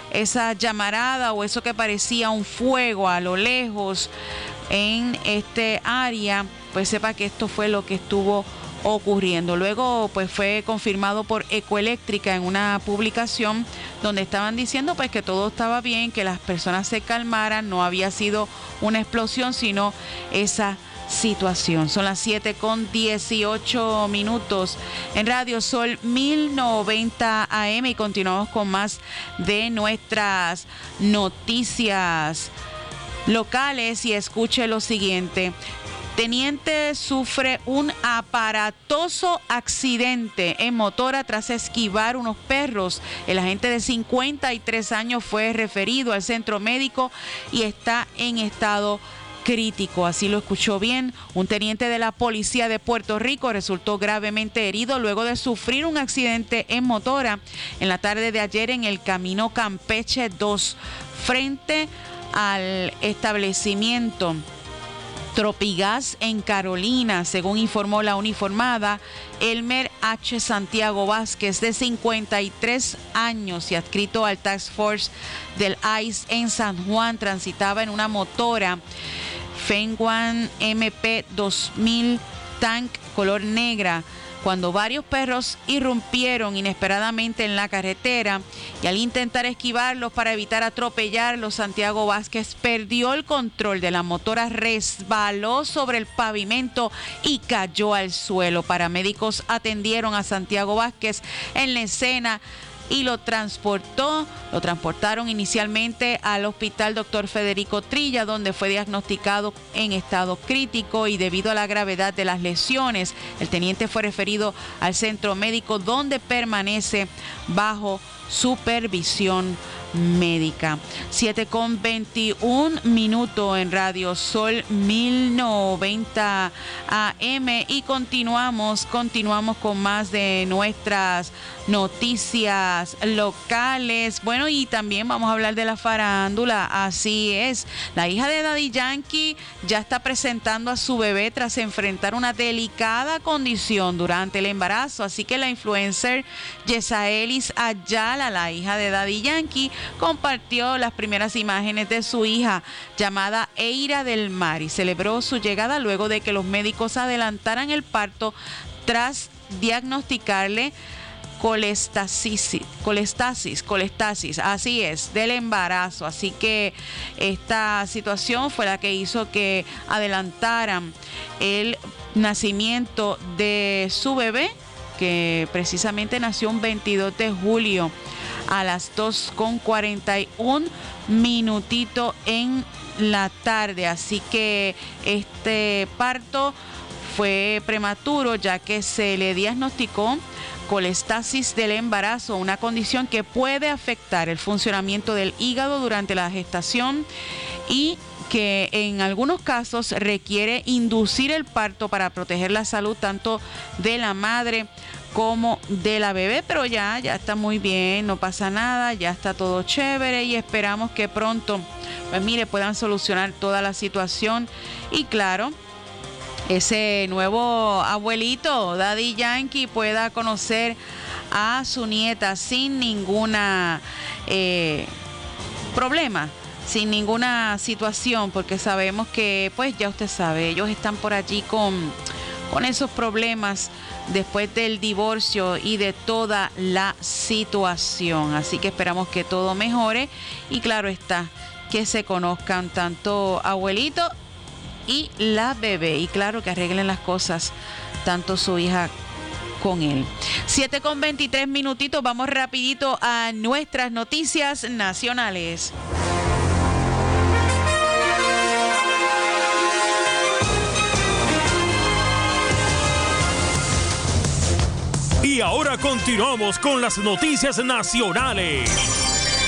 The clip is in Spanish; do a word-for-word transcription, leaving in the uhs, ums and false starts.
esa llamarada o eso que parecía un fuego a lo lejos en este área, pues sepa que esto fue lo que estuvo ocurriendo. Luego pues fue confirmado por Ecoeléctrica en una publicación donde estaban diciendo pues que todo estaba bien, que las personas se calmaran, no había sido una explosión sino esa situación. Son las siete con dieciocho minutos en Radio Sol mil noventa A M y continuamos con más de nuestras noticias locales y escuche lo siguiente. Teniente sufre un aparatoso accidente en motora tras esquivar unos perros. El agente de cincuenta y tres años fue referido al centro médico y está en estado crítico. Así lo escuchó bien. Un teniente de la policía de Puerto Rico resultó gravemente herido luego de sufrir un accidente en motora en la tarde de ayer en el Camino Campeche dos frente al establecimiento Tropigas en Carolina, según informó la uniformada Elmer H. Santiago Vázquez, de cincuenta y tres años y adscrito al Task Force del I C E en San Juan. Transitaba en una motora Fengwan M P dos mil Tank color negra cuando varios perros irrumpieron inesperadamente en la carretera y al intentar esquivarlos para evitar atropellarlos, Santiago Vázquez perdió el control de la motora, resbaló sobre el pavimento y cayó al suelo. Paramédicos atendieron a Santiago Vázquez en la escena y lo transportó, lo transportaron inicialmente al hospital doctor Federico Trilla, donde fue diagnosticado en estado crítico y debido a la gravedad de las lesiones, el teniente fue referido al centro médico donde permanece bajo supervisión médica. siete con veintiún minutos en Radio Sol mil noventa A M y continuamos, continuamos con más de nuestras noticias locales. Bueno, y también vamos a hablar de la farándula. Así es, la hija de Daddy Yankee ya está presentando a su bebé tras enfrentar una delicada condición durante el embarazo. Así que la influencer Yesaelis Ayala, la hija de Daddy Yankee, compartió las primeras imágenes de su hija llamada Eira del Mar y celebró su llegada luego de que los médicos adelantaran el parto tras diagnosticarle colestasis, colestasis, colestasis, así es, del embarazo. Así que esta situación fue la que hizo que adelantaran el nacimiento de su bebé, que precisamente nació un veintidós de julio a las dos con cuarenta y un minutito en la tarde. Así que este parto fue prematuro ya que se le diagnosticó colestasis del embarazo, una condición que puede afectar el funcionamiento del hígado durante la gestación y que en algunos casos requiere inducir el parto para proteger la salud tanto de la madre como de la bebé, pero ya, ya está muy bien, no pasa nada, ya está todo chévere y esperamos que pronto, pues mire, puedan solucionar toda la situación y claro, ese nuevo abuelito, Daddy Yankee, pueda conocer a su nieta sin ninguna eh, problema, sin ninguna situación, porque sabemos que, pues ya usted sabe, ellos están por allí con, con esos problemas después del divorcio y de toda la situación. Así que esperamos que todo mejore y claro está, que se conozcan tanto abuelito y la bebé y claro que arreglen las cosas tanto su hija con él. siete con veintitrés minutitos, vamos rapidito a nuestras noticias nacionales. Y ahora continuamos con las noticias nacionales.